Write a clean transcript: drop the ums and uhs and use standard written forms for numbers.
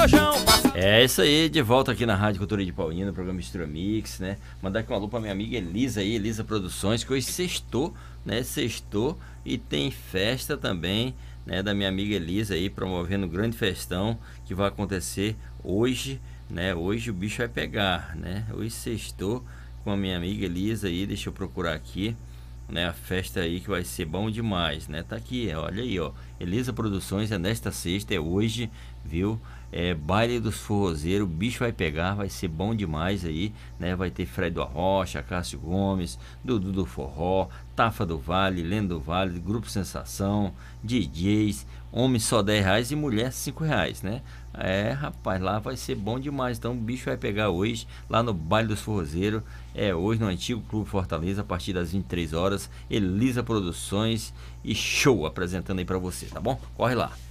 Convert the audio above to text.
rojão. É isso aí, de volta aqui na Rádio Cultura de Paulínia, no programa Mistura Mix, né? Mandar aqui uma alô pra minha amiga Elisa aí, Elisa Produções, que hoje sextou, né? Sextou e tem festa também, né? Da minha amiga Elisa aí, promovendo um grande festão que vai acontecer hoje, né? Hoje o bicho vai pegar, né? Hoje sextou com a minha amiga Elisa aí, deixa eu procurar aqui, né? A festa aí que vai ser bom demais, né? Tá aqui, olha aí, ó. Elisa Produções é nesta sexta, é hoje, viu? É baile dos forrozeiros, o bicho vai pegar, vai ser bom demais aí, né? Vai ter Fred do Arrocha, Cássio Gomes, Dudu do Forró, Tafa do Vale, Lendo do Vale, Grupo Sensação, DJs, homem só R$10 e mulher R$5, né? É, rapaz, lá vai ser bom demais. Então o bicho vai pegar hoje, lá no Baile dos Forrozeiros. É hoje no Antigo Clube Fortaleza, a partir das 23 horas. Elisa Produções e show apresentando aí pra você, tá bom? Corre lá.